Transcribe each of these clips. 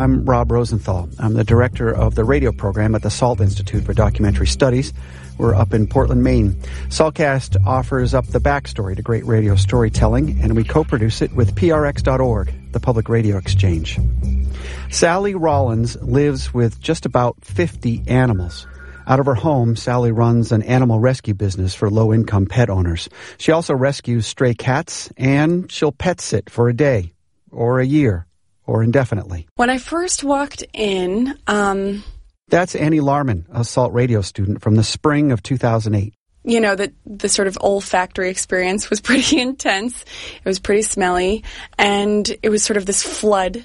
I'm Rob Rosenthal. I'm the director of the radio program at the SALT Institute for Documentary Studies. We're up in Portland, Maine. SALTcast offers up the backstory to great radio storytelling, and we co-produce it with PRX.org, the public radio exchange. Sally Rollins lives with just about 50 animals. Out of her home, Sally runs an animal rescue business for low-income pet owners. She also rescues stray cats, and she'll pet sit for a day, or a year, or indefinitely. When I first walked in, That's Annie Larman, a SALT radio student from the spring of 2008. You know, the sort of olfactory experience was pretty intense. It was pretty smelly, and it was sort of this flood,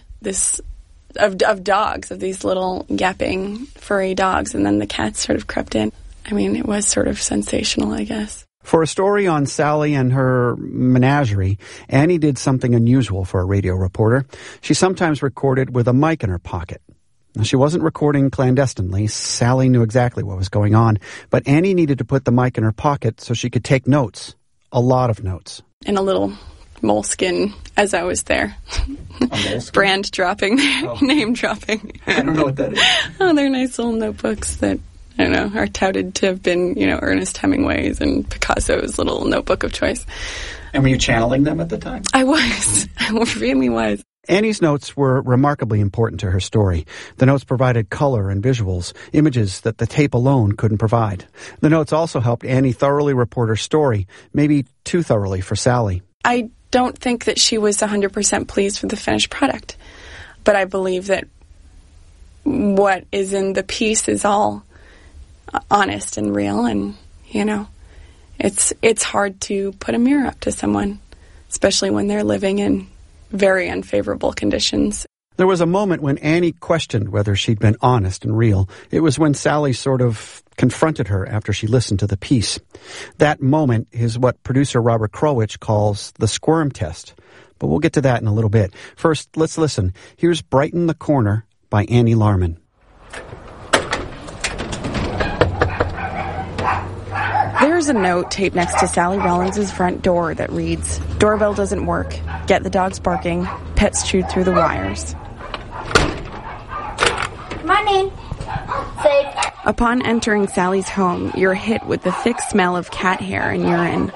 of dogs, of these little yapping, furry dogs, and then the cats sort of crept in. I mean, it was sort of sensational, I guess. For a story on Sally and her menagerie, Annie did something unusual for a radio reporter. She sometimes recorded with a mic in her pocket. Now, she wasn't recording clandestinely. Sally knew exactly what was going on, but Annie needed to put the mic in her pocket so she could take notes. A lot of notes. And a little moleskin as I was there. Brand dropping, name dropping. I don't know what that is. Oh, they're nice little notebooks that, I don't know, are touted to have been, Ernest Hemingway's and Picasso's little notebook of choice. And were you channeling them at the time? I was. I really was. Annie's notes were remarkably important to her story. The notes provided color and visuals, images that the tape alone couldn't provide. The notes also helped Annie thoroughly report her story, maybe too thoroughly for Sally. I don't think that she was 100% pleased with the finished product, but I believe that what is in the piece is all honest and real, and, it's hard to put a mirror up to someone, especially when they're living in very unfavorable conditions. There was a moment when Annie questioned whether she'd been honest and real. It was when Sally sort of confronted her after she listened to the piece. That moment is what producer Robert Krulwich calls the squirm test. But we'll get to that in a little bit. First, let's listen. Here's Brighten the Corner by Annie Larman. There's a note taped next to Sally Rollins' front door that reads, "Doorbell doesn't work. Get the dogs barking. Pets chewed through the wires." Money. Safe. Upon entering Sally's home, you're hit with the thick smell of cat hair and urine.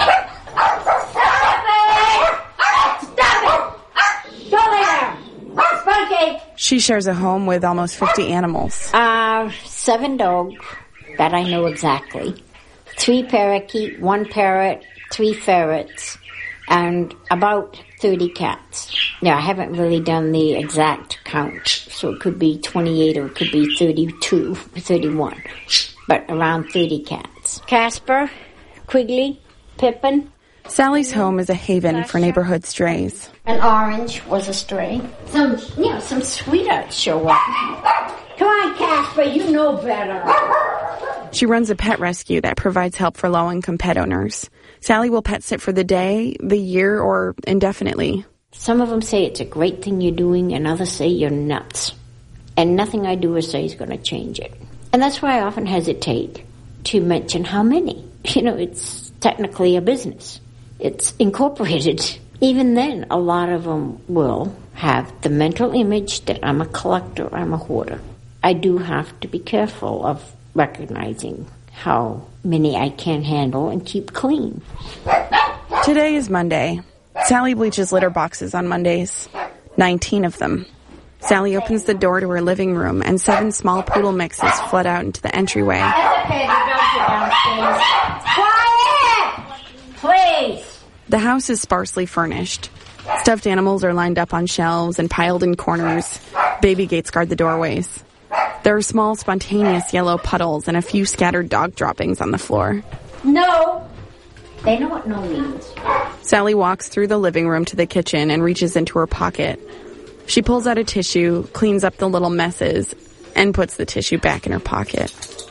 Stop it! Go there! Spunky! She shares a home with almost 50 animals. 7 dogs that I know exactly. 3 parakeet, 1 parrot, 3 ferrets, and about 30 cats. Now, I haven't really done the exact count, so it could be 28 or it could be 32, 31, but around 30 cats. Casper, Quigley, Pippin. Sally's home is a haven for neighborhood strays. An orange was a stray. Some sweethearts show up. Come on, Casper, you know better. She runs a pet rescue that provides help for low-income pet owners. Sally will pet sit for the day, the year, or indefinitely. Some of them say it's a great thing you're doing, and others say you're nuts. And nothing I do or say is going to change it. And that's why I often hesitate to mention how many. It's technically a business. It's incorporated. Even then, a lot of them will have the mental image that I'm a collector, I'm a hoarder. I do have to be careful of recognizing how many I can handle and keep clean. Today is Monday. Sally bleaches litter boxes on Mondays. 19 of them. Sally opens the door to her living room, and 7 small poodle mixes flood out into the entryway. Okay, the dogs are downstairs. Quiet! Please! The house is sparsely furnished. Stuffed animals are lined up on shelves and piled in corners. Baby gates guard the doorways. There are small, spontaneous yellow puddles and a few scattered dog droppings on the floor. No! They know what no means. Sally walks through the living room to the kitchen and reaches into her pocket. She pulls out a tissue, cleans up the little messes, and puts the tissue back in her pocket.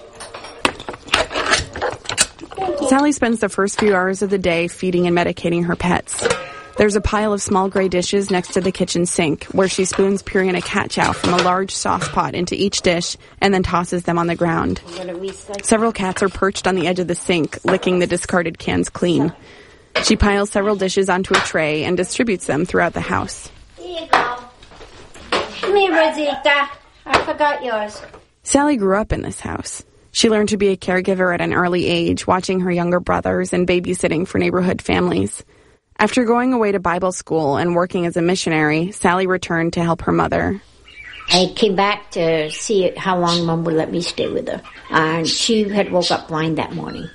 Sally spends the first few hours of the day feeding and medicating her pets. There's a pile of small gray dishes next to the kitchen sink, where she spoons Purina cat chow from a large sauce pot into each dish and then tosses them on the ground. Several cats are perched on the edge of the sink, licking the discarded cans clean. She piles several dishes onto a tray and distributes them throughout the house. Here you go. Come here, Rosita. I forgot yours. Sally grew up in this house. She learned to be a caregiver at an early age, watching her younger brothers and babysitting for neighborhood families. After going away to Bible school and working as a missionary, Sally returned to help her mother. I came back to see how long Mom would let me stay with her. And she had woke up blind that morning,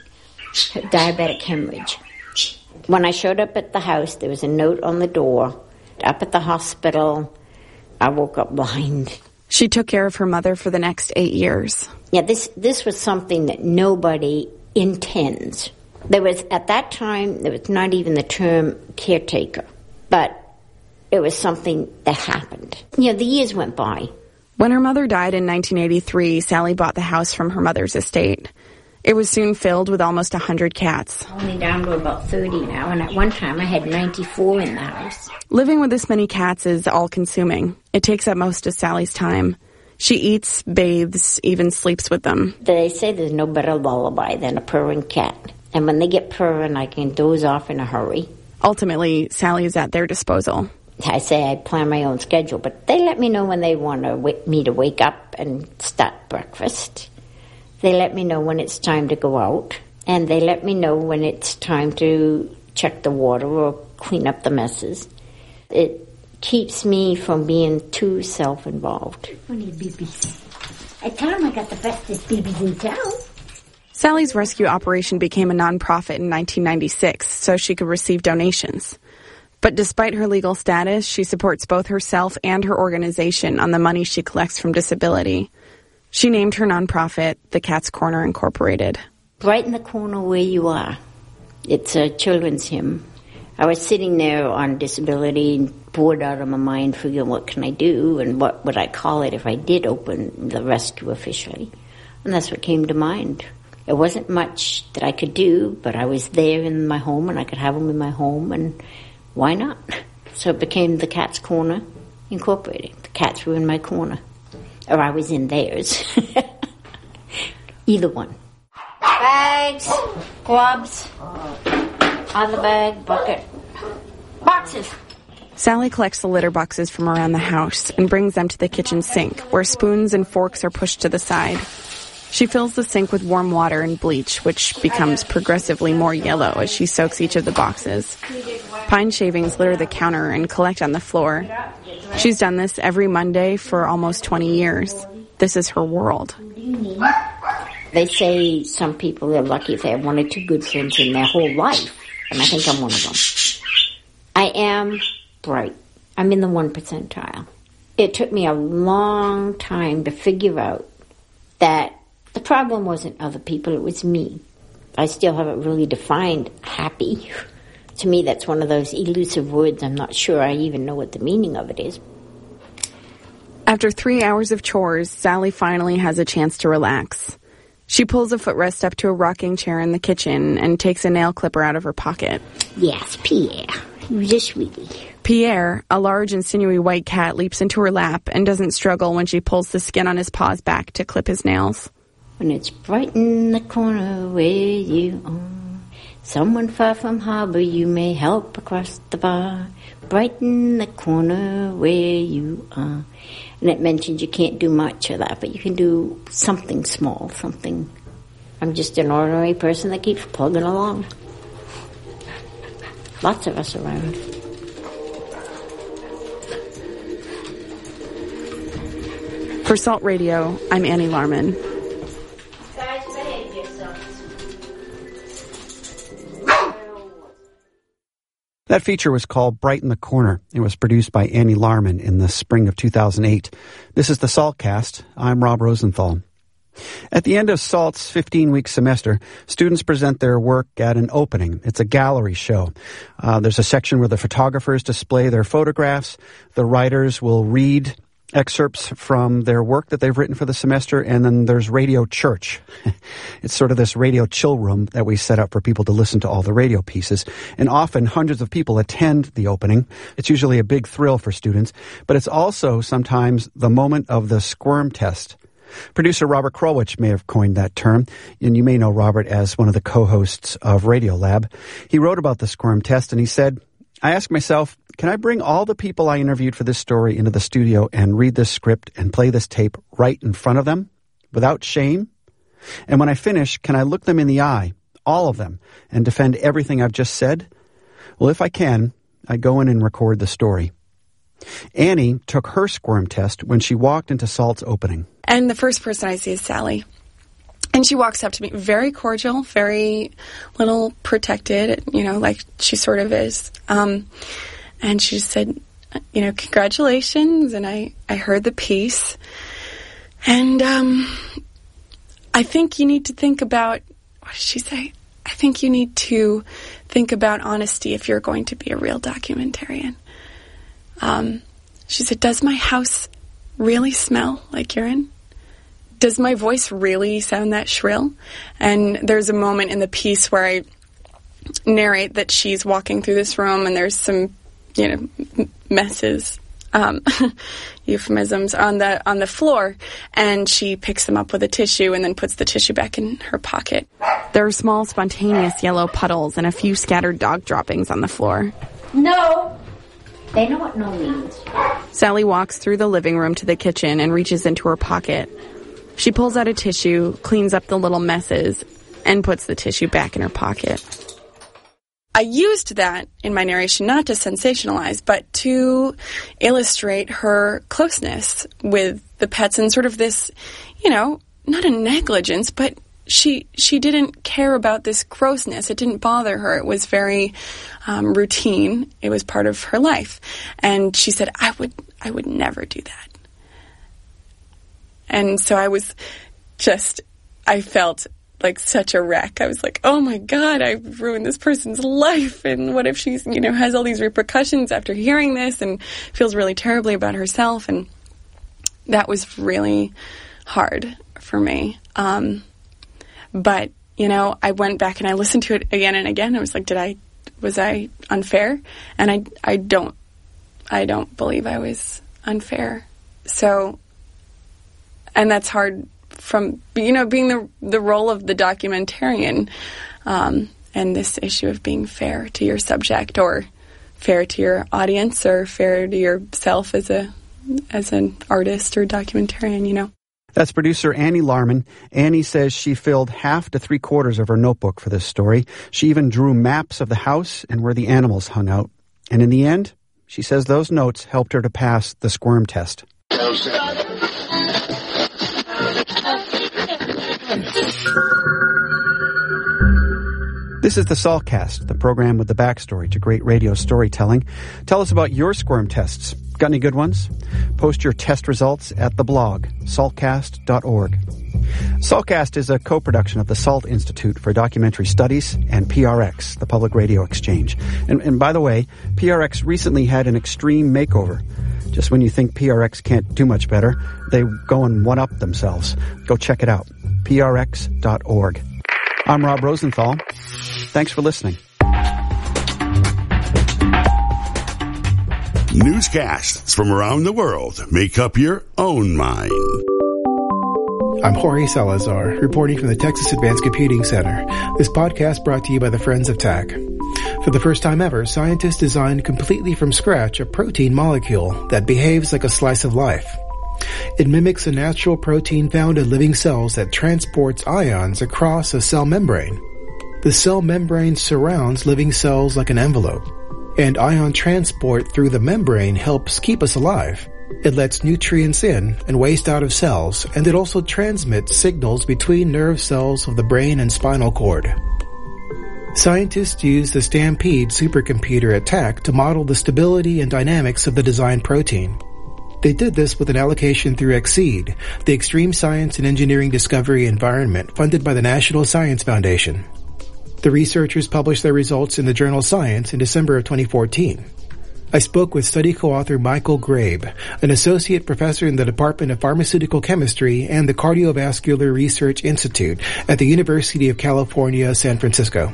diabetic hemorrhage. When I showed up at the house, there was a note on the door. Up at the hospital, I woke up blind. She took care of her mother for the next 8 years. Yeah, this was something that nobody intends. At that time, there was not even the term caretaker, but it was something that happened. The years went by. When her mother died in 1983, Sally bought the house from her mother's estate. It was soon filled with almost 100 cats. Only down to about 30 now, and at one time I had 94 in the house. Living with this many cats is all-consuming. It takes up most of Sally's time. She eats, bathes, even sleeps with them. They say there's no better lullaby than a purring cat. And when they get purring, I can doze off in a hurry. Ultimately, Sally is at their disposal. I say I plan my own schedule, but they let me know when they want me to wake up and start breakfast. They let me know when it's time to go out, and they let me know when it's time to check the water or clean up the messes. It keeps me from being too self-involved. Funny babies. I tell them I got the bestest babies in town. Sally's rescue operation became a nonprofit in 1996 so she could receive donations. But despite her legal status, she supports both herself and her organization on the money she collects from disability. She named her nonprofit The Cat's Corner Incorporated. Brighten the corner where you are. It's a children's hymn. I was sitting there on disability, bored out of my mind, figuring what can I do and what would I call it if I did open the rescue officially. And that's what came to mind. It wasn't much that I could do, but I was there in my home and I could have them in my home, and why not? So it became The Cat's Corner Incorporated. The cats were in my corner. Or I was in theirs. Either one. Bags, gloves, other bag, bucket, boxes. Sally collects the litter boxes from around the house and brings them to the kitchen sink, where spoons and forks are pushed to the side. She fills the sink with warm water and bleach, which becomes progressively more yellow as she soaks each of the boxes. Pine shavings litter the counter and collect on the floor. She's done this every Monday for almost 20 years. This is her world. They say some people are lucky if they have one or two good friends in their whole life, and I think I'm one of them. I am bright. I'm in the 1 percentile. It took me a long time to figure out that the problem wasn't other people, it was me. I still haven't really defined happy. To me, that's one of those elusive words. I'm not sure I even know what the meaning of it is. After 3 hours of chores, Sally finally has a chance to relax. She pulls a footrest up to a rocking chair in the kitchen and takes a nail clipper out of her pocket. Yes, Pierre. You're a sweetie. Pierre, a large and sinewy white cat, leaps into her lap and doesn't struggle when she pulls the skin on his paws back to clip his nails. When it's bright in the corner where you are, someone far from harbor you may help across the bar. Brighten the corner where you are. And it mentions you can't do much of that, but you can do something small, something. I'm just an ordinary person that keeps plugging along. Lots of us around. For Salt Radio, I'm Annie Larman. That feature was called Brighten the Corner. It was produced by Annie Larman in the spring of 2008. This is the SALTcast. I'm Rob Rosenthal. At the end of SALT's 15-week semester, students present their work at an opening. It's a gallery show. There's a section where the photographers display their photographs. The writers will read excerpts from their work that they've written for the semester, and then there's Radio Church. It's sort of this radio chill room that we set up for people to listen to all the radio pieces. And often hundreds of people attend the opening. It's usually a big thrill for students, but it's also sometimes the moment of the squirm test. Producer Robert Krulwich may have coined that term, and you may know Robert as one of the co-hosts of Radiolab. He wrote about the squirm test, and he said, I ask myself, can I bring all the people I interviewed for this story into the studio and read this script and play this tape right in front of them without shame? And when I finish, can I look them in the eye, all of them, and defend everything I've just said? Well, if I can, I go in and record the story. Annie took her squirm test when she walked into SALT's opening. And the first person I see is Sally. And she walks up to me, very cordial, very little protected, like she sort of is. And she said, congratulations. And I heard the piece. And I think you need to think about, what did she say? I think you need to think about honesty if you're going to be a real documentarian. She said, does my house really smell like urine? Does my voice really sound that shrill? And there's a moment in the piece where I narrate that she's walking through this room and there's some, messes, euphemisms on the floor, and she picks them up with a tissue and then puts the tissue back in her pocket. There are small, spontaneous yellow puddles and a few scattered dog droppings on the floor. No! They know what no means. Sally walks through the living room to the kitchen and reaches into her pocket. She pulls out a tissue, cleans up the little messes, and puts the tissue back in her pocket. I used that in my narration not to sensationalize, but to illustrate her closeness with the pets and sort of this, not a negligence, but she didn't care about this grossness. It didn't bother her. It was very routine. It was part of her life. And she said, I would never do that. And so I felt like such a wreck. I was like, oh my God, I ruined this person's life. And what if she's, has all these repercussions after hearing this and feels really terribly about herself. And that was really hard for me. But, I went back and I listened to it again and again. I was like, was I unfair? And I don't believe I was unfair. So, and that's hard from, being the role of the documentarian, and this issue of being fair to your subject or fair to your audience or fair to yourself as an artist or documentarian, That's producer Annie Larman. Annie says she filled half to 3/4 of her notebook for this story. She even drew maps of the house and where the animals hung out. And in the end, she says those notes helped her to pass the squirm test. This is the SALTcast, the program with the backstory to great radio storytelling. Tell us about your squirm tests. Got any good ones? Post your test results at the blog, saltcast.org. SALTcast is a co-production of the SALT Institute for Documentary Studies and PRX, the Public Radio Exchange. And by the way, PRX recently had an extreme makeover. Just when you think PRX can't do much better, they go and one-up themselves. Go check it out, prx.org. I'm Rob Rosenthal. Thanks for listening. Newscasts from around the world make up your own mind. I'm Jorge Salazar, reporting from the Texas Advanced Computing Center. This podcast brought to you by the Friends of TAC. For the first time ever, scientists designed completely from scratch a protein molecule that behaves like a slice of life. It mimics a natural protein found in living cells that transports ions across a cell membrane. The cell membrane surrounds living cells like an envelope, and ion transport through the membrane helps keep us alive. It lets nutrients in and waste out of cells, and it also transmits signals between nerve cells of the brain and spinal cord. Scientists used the Stampede supercomputer at TAC to model the stability and dynamics of the designed protein. They did this with an allocation through EXCEED, the Extreme Science and Engineering Discovery Environment funded by the National Science Foundation. The researchers published their results in the journal Science in December of 2014. I spoke with study co-author Michael Grabe, an associate professor in the Department of Pharmaceutical Chemistry and the Cardiovascular Research Institute at the University of California, San Francisco.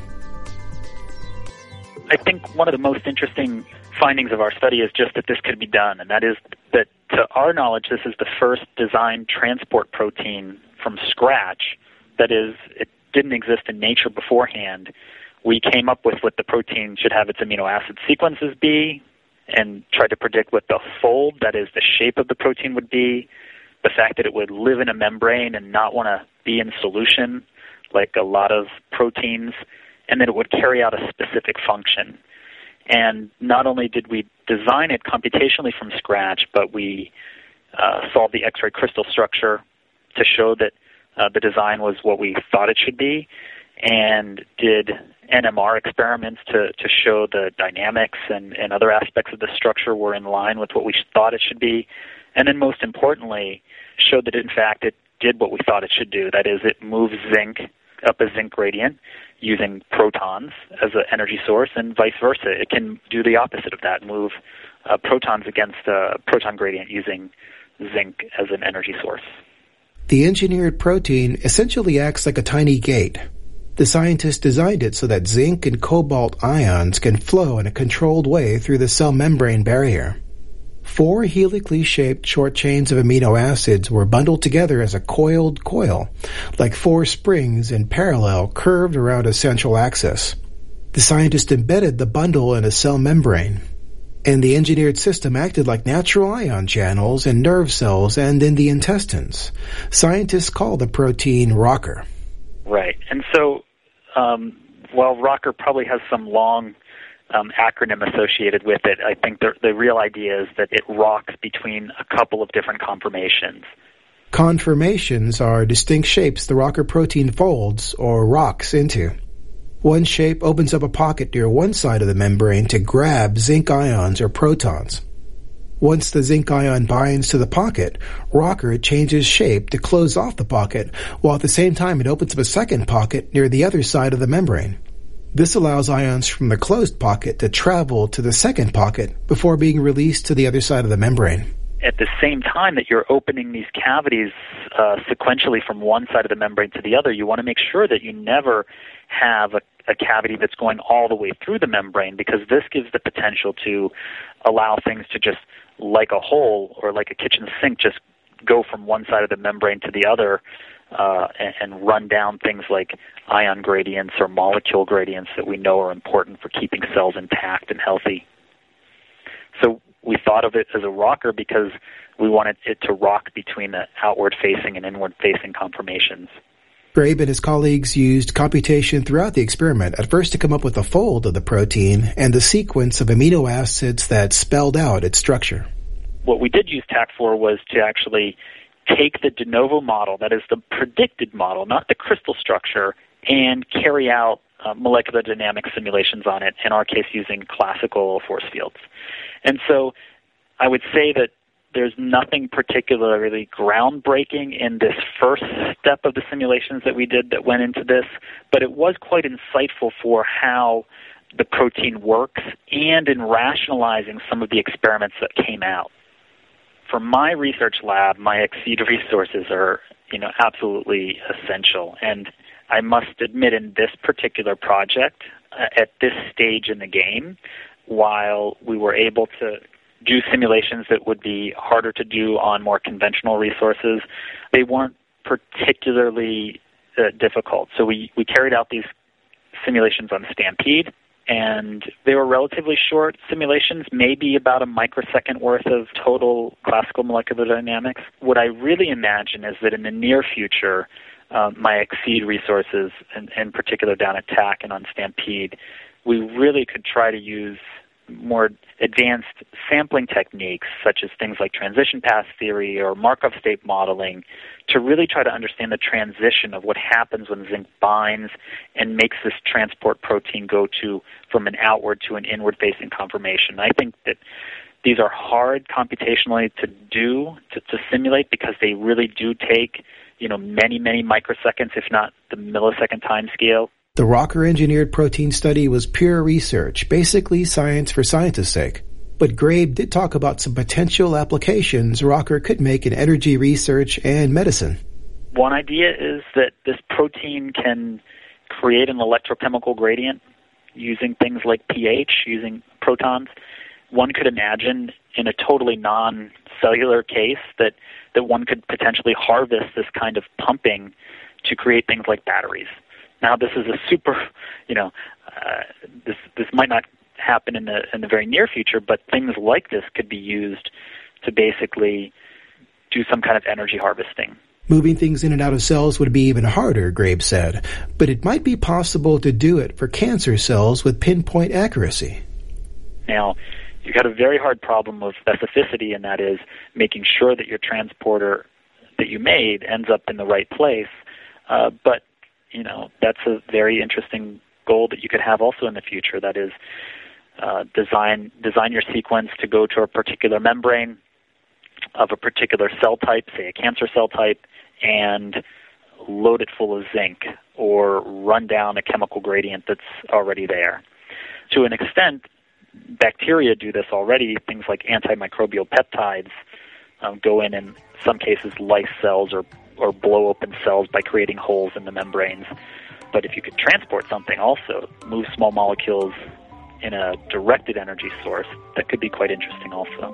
I think one of the most interesting findings of our study is just that this could be done, and that is that, to our knowledge, this is the first designed transport protein from scratch. That is, it didn't exist in nature beforehand, we came up with what the protein should have its amino acid sequences be and tried to predict what the fold, that is the shape of the protein, would be, the fact that it would live in a membrane and not want to be in solution like a lot of proteins, and that it would carry out a specific function. And not only did we design it computationally from scratch, but we solved the X-ray crystal structure to show that the design was what we thought it should be, and did NMR experiments to show the dynamics and other aspects of the structure were in line with what we thought it should be. And then most importantly, showed that in fact it did what we thought it should do. That is, it moves zinc up a zinc gradient using protons as an energy source, and vice versa. It can do the opposite of that, move protons against a proton gradient using zinc as an energy source. The engineered protein essentially acts like a tiny gate. The scientists designed it so that zinc and cobalt ions can flow in a controlled way through the cell membrane barrier. 4 helically shaped short chains of amino acids were bundled together as a coiled coil, like 4 springs in parallel curved around a central axis. The scientists embedded the bundle in a cell membrane, and the engineered system acted like natural ion channels in nerve cells and in the intestines. Scientists call the protein ROCKR. Right. And so, while ROCKR probably has some long acronym associated with it, I think the real idea is that it rocks between a couple of different conformations. Conformations are distinct shapes the ROCKR protein folds or rocks into. One shape opens up a pocket near one side of the membrane to grab zinc ions or protons. Once the zinc ion binds to the pocket, ROCKR changes shape to close off the pocket, while at the same time it opens up a second pocket near the other side of the membrane. This allows ions from the closed pocket to travel to the second pocket before being released to the other side of the membrane. At the same time that you're opening these cavities sequentially from one side of the membrane to the other, you want to make sure that you never have a cavity that's going all the way through the membrane, because this gives the potential to allow things to just, like a hole or like a kitchen sink, just go from one side of the membrane to the other and run down things like ion gradients or molecule gradients that we know are important for keeping cells intact and healthy. So we thought of it as a rocker because we wanted it to rock between the outward-facing and inward-facing conformations. Grabe and his colleagues used computation throughout the experiment, at first to come up with the fold of the protein and the sequence of amino acids that spelled out its structure. What we did use TAC for was to actually take the de novo model, that is the predicted model, not the crystal structure, and carry out molecular dynamics simulations on it, in our case using classical force fields. And so I would say that there's nothing particularly groundbreaking in this first step of the simulations that we did that went into this, but it was quite insightful for how the protein works and in rationalizing some of the experiments that came out. For my research lab, my Exceed resources are, absolutely essential. And I must admit, in this particular project, at this stage in the game, while we were able to do simulations that would be harder to do on more conventional resources, they weren't particularly difficult. So we carried out these simulations on Stampede, and they were relatively short simulations, maybe about a microsecond worth of total classical molecular dynamics. What I really imagine is that in the near future, my Exceed resources, in particular down at TAC and on Stampede, we really could try to use more advanced sampling techniques, such as things like transition path theory or Markov state modeling, to really try to understand the transition of what happens when zinc binds and makes this transport protein go from an outward to an inward-facing conformation. I think that these are hard computationally to do, to simulate, because they really do take, many, many microseconds, if not the millisecond time scale. The ROCKR engineered protein study was pure research, basically science for scientists' sake. But Grabe did talk about some potential applications ROCKR could make in energy research and medicine. One idea is that this protein can create an electrochemical gradient using things like pH, using protons. One could imagine in a totally non-cellular case that one could potentially harvest this kind of pumping to create things like batteries. Now, this is a super, this might not happen in the very near future, but things like this could be used to basically do some kind of energy harvesting. Moving things in and out of cells would be even harder, Grabe said, but it might be possible to do it for cancer cells with pinpoint accuracy. Now, you've got a very hard problem of specificity, and that is making sure that your transporter that you made ends up in the right place. But, that's a very interesting goal that you could have also in the future. That is, design your sequence to go to a particular membrane of a particular cell type, say a cancer cell type, and load it full of zinc or run down a chemical gradient that's already there. To an extent, bacteria do this already. Things like antimicrobial peptides go in some cases, lyse cells or blow open cells by creating holes in the membranes. But if you could transport something also, move small molecules in a directed energy source, that could be quite interesting also.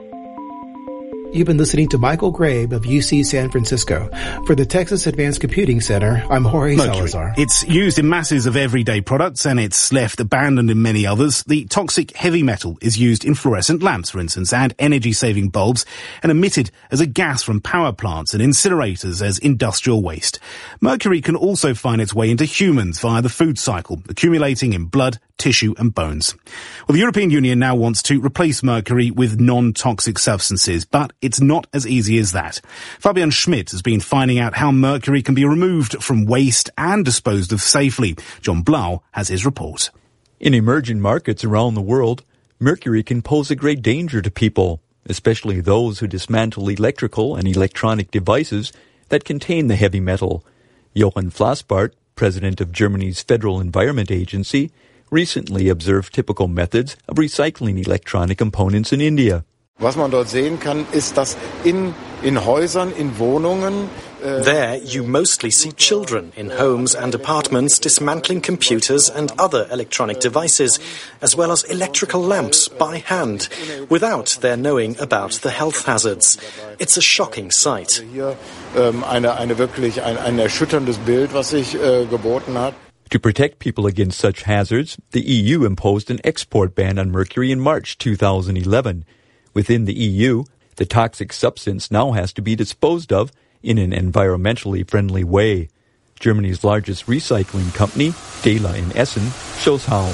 You've been listening to Michael Grabe of UC San Francisco. For the Texas Advanced Computing Center, I'm Jorge Salazar. It's used in masses of everyday products, and it's left abandoned in many others. The toxic heavy metal is used in fluorescent lamps, for instance, and energy-saving bulbs, and emitted as a gas from power plants and incinerators as industrial waste. Mercury can also find its way into humans via the food cycle, accumulating in blood, tissue and bones. Well, the European Union now wants to replace mercury with non-toxic substances, but it's not as easy as that. Fabian Schmidt has been finding out how mercury can be removed from waste and disposed of safely. John Blau has his report. In emerging markets around the world, mercury can pose a great danger to people, especially those who dismantle electrical and electronic devices that contain the heavy metal. Johann Flassbart, president of Germany's Federal Environment Agency, recently observed typical methods of recycling electronic components in India. Was man dort sehen kann, ist, dass in Häusern, in Wohnungen... There you mostly see children in homes and apartments dismantling computers and other electronic devices, as well as electrical lamps by hand, without their knowing about the health hazards. It's a shocking sight. Hier wirklich ein erschütterndes Bild, was sich geboten hat. To protect people against such hazards, the EU imposed an export ban on mercury in March 2011. Within the EU, the toxic substance now has to be disposed of in an environmentally friendly way. Germany's largest recycling company, Dela in Essen, shows how.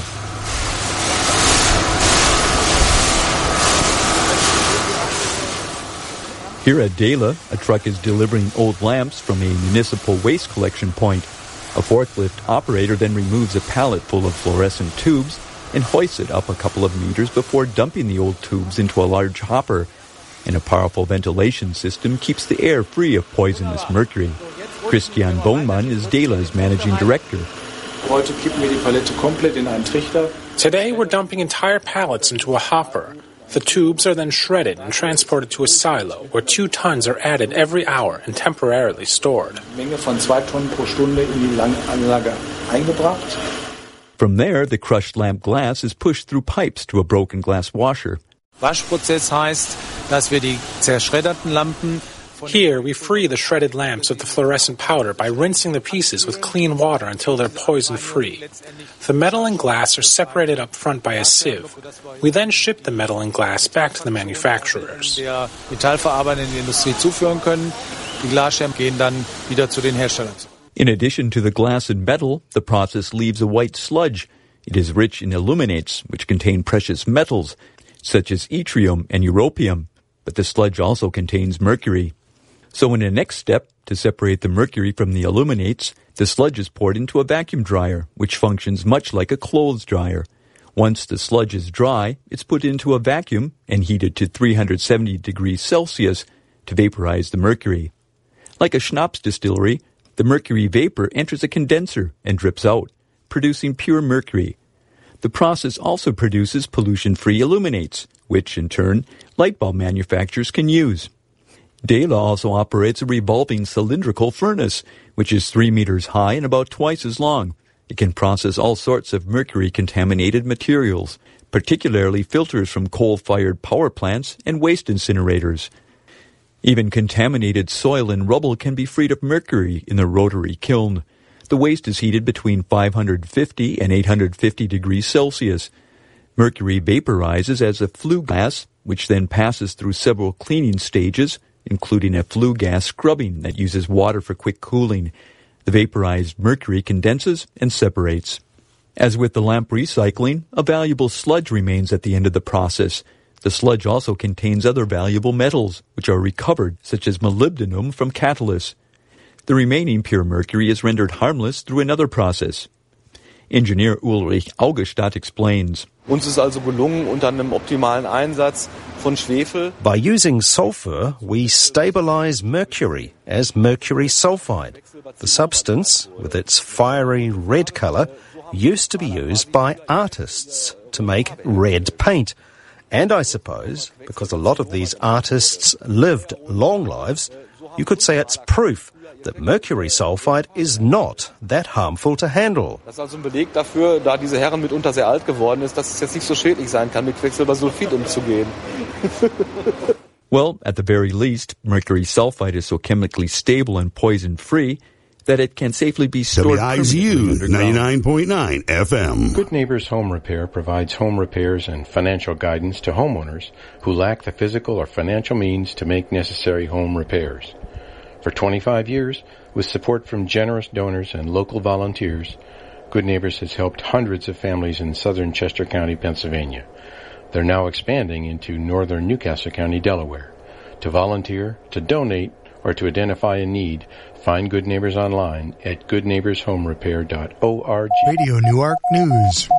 Here at Dela, a truck is delivering old lamps from a municipal waste collection point. A forklift operator then removes a pallet full of fluorescent tubes and hoists it up a couple of meters before dumping the old tubes into a large hopper. And a powerful ventilation system keeps the air free of poisonous mercury. Christian Bohnmann is Dela's managing director. Today we're dumping entire pallets into a hopper. The tubes are then shredded and transported to a silo where 2 tons are added every hour and temporarily stored. From there, the crushed lamp glass is pushed through pipes to a broken glass washer. Here, we free the shredded lamps of the fluorescent powder by rinsing the pieces with clean water until they're poison-free. The metal and glass are separated up front by a sieve. We then ship the metal and glass back to the manufacturers. In addition to the glass and metal, the process leaves a white sludge. It is rich in aluminates, which contain precious metals, such as yttrium and europium, but the sludge also contains mercury. So in the next step, to separate the mercury from the aluminates, the sludge is poured into a vacuum dryer, which functions much like a clothes dryer. Once the sludge is dry, it's put into a vacuum and heated to 370 degrees Celsius to vaporize the mercury. Like a schnapps distillery, the mercury vapor enters a condenser and drips out, producing pure mercury. The process also produces pollution-free aluminates, which, in turn, light bulb manufacturers can use. Dela also operates a revolving cylindrical furnace, which is 3 meters high and about twice as long. It can process all sorts of mercury-contaminated materials, particularly filters from coal-fired power plants and waste incinerators. Even contaminated soil and rubble can be freed of mercury in the rotary kiln. The waste is heated between 550 and 850 degrees Celsius. Mercury vaporizes as a flue gas, which then passes through several cleaning stages, including a flue gas scrubbing that uses water for quick cooling. The vaporized mercury condenses and separates. As with the lamp recycling, a valuable sludge remains at the end of the process. The sludge also contains other valuable metals, which are recovered, such as molybdenum from catalysts. The remaining pure mercury is rendered harmless through another process. Engineer Ulrich Augestadt explains. Uns ist also gelungen, unter einem optimalen Einsatz von Schwefel. By using sulfur, we stabilize mercury as mercury sulfide. The substance, with its fiery red color, used to be used by artists to make red paint. And I suppose, because a lot of these artists lived long lives, you could say it's proof that mercury sulfide is not that harmful to handle. Das ist also ein Beleg dafür, da diese Herren mitunter sehr alt geworden ist, dass es jetzt nicht so schädlich sein kann, mit Quecksilbersulfid umzugehen. Well, at the very least, mercury sulfide is so chemically stable and poison-free that it can safely be stored WIZU 99.9 FM. Good Neighbors Home Repair provides home repairs and financial guidance to homeowners who lack the physical or financial means to make necessary home repairs. For 25 years, with support from generous donors and local volunteers, Good Neighbors has helped hundreds of families in southern Chester County, Pennsylvania. They're now expanding into northern Newcastle County, Delaware. To volunteer, to donate, or to identify a need, find Good Neighbors online at goodneighborshomerepair.org. Radio Newark News.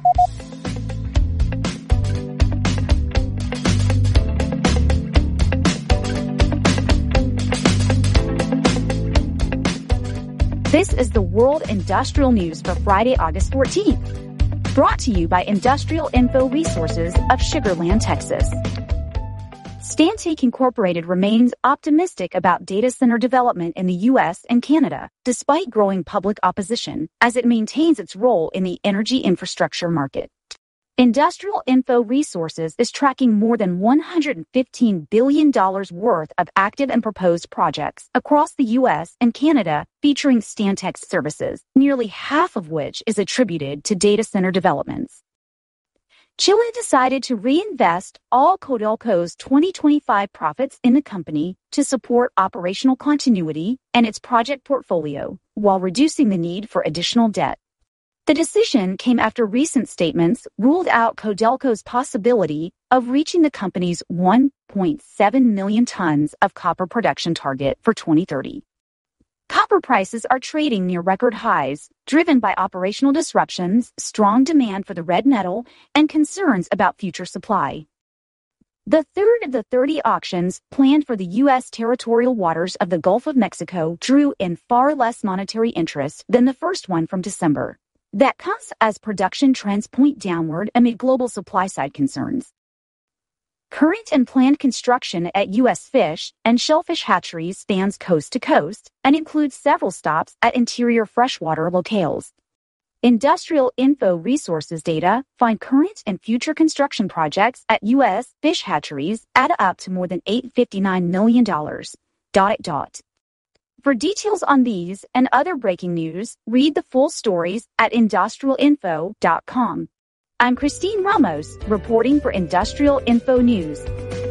This is the World Industrial News for Friday, August 14th. Brought to you by Industrial Info Resources of Sugar Land, Texas. Stantec Incorporated remains optimistic about data center development in the U.S. and Canada, despite growing public opposition, as it maintains its role in the energy infrastructure market. Industrial Info Resources is tracking more than $115 billion worth of active and proposed projects across the U.S. and Canada featuring Stantec's services, nearly half of which is attributed to data center developments. Chile decided to reinvest all Codelco's 2025 profits in the company to support operational continuity and its project portfolio, while reducing the need for additional debt. The decision came after recent statements ruled out Codelco's possibility of reaching the company's 1.7 million tons of copper production target for 2030. Copper prices are trading near record highs, driven by operational disruptions, strong demand for the red metal, and concerns about future supply. The third of the 30 auctions planned for the U.S. territorial waters of the Gulf of Mexico drew in far less monetary interest than the first one from December. That comes as production trends point downward amid global supply-side concerns. Current and planned construction at U.S. fish and shellfish hatcheries spans coast to coast and includes several stops at interior freshwater locales. Industrial Info Resources data find current and future construction projects at U.S. fish hatcheries add up to more than $859 million. For details on these and other breaking news, read the full stories at industrialinfo.com. I'm Christine Ramos, reporting for Industrial Info News.